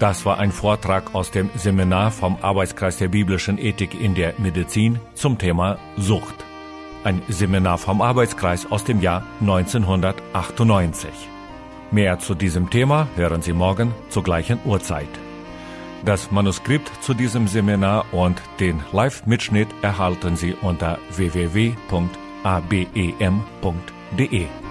Das war ein Vortrag aus dem Seminar vom Arbeitskreis der biblischen Ethik in der Medizin zum Thema Sucht. Ein Seminar vom Arbeitskreis aus dem Jahr 1998. Mehr zu diesem Thema hören Sie morgen zur gleichen Uhrzeit. Das Manuskript zu diesem Seminar und den Live-Mitschnitt erhalten Sie unter www.abem.de.